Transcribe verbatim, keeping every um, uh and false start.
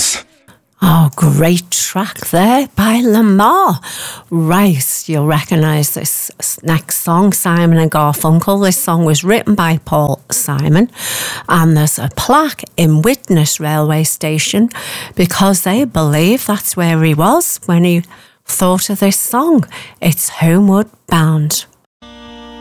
Dance. Oh, great track there by Lamar. Right, you'll recognise this next song, Simon and Garfunkel. This song was written by Paul Simon, and there's a plaque in Widnes railway station because they believe that's where he was when he thought of this song. It's Homeward Bound.